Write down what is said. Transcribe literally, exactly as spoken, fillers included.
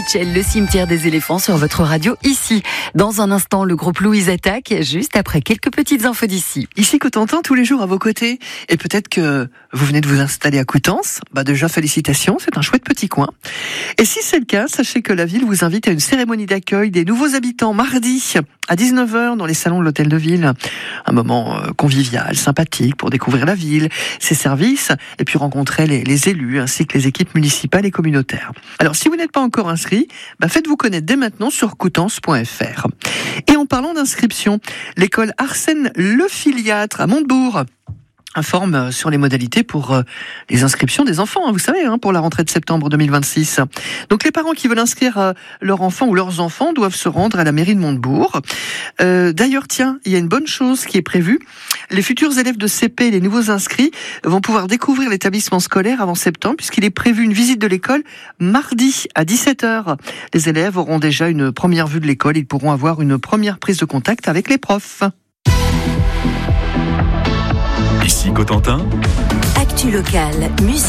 Mitchell, le cimetière des éléphants sur votre radio ici. Dans un instant, le groupe Louise attaque, juste après quelques petites infos d'ici. Ici Cotentin, tous les jours à vos côtés. Et peut-être que vous venez de vous installer à Coutances. Bah déjà, félicitations, c'est un chouette petit coin. Et si c'est le cas, sachez que la ville vous invite à une cérémonie d'accueil des nouveaux habitants mardi à dix-neuf heures dans les salons de l'hôtel de ville. Un moment convivial, sympathique pour découvrir la ville, ses services et puis rencontrer les, les élus ainsi que les équipes municipales et communautaires. Alors si vous n'êtes pas encore inscrit, bah faites-vous connaître dès maintenant sur coutances point f r. Et en parlant d'inscription, l'école Arsène Le Filiatre à Montebourg informe sur les modalités pour les inscriptions des enfants, vous savez, pour la rentrée de septembre deux mille vingt-six. Donc les parents qui veulent inscrire leur enfant ou leurs enfants doivent se rendre à la mairie de Montebourg. Euh, d'ailleurs, tiens, il y a une bonne chose qui est prévue. Les futurs élèves de C P et les nouveaux inscrits vont pouvoir découvrir l'établissement scolaire avant septembre, puisqu'il est prévu une visite de l'école mardi à dix-sept heures. Les élèves auront déjà une première vue de l'école, ils pourront avoir une première prise de contact avec les profs. Ici Cotentin. Actu locale, musique.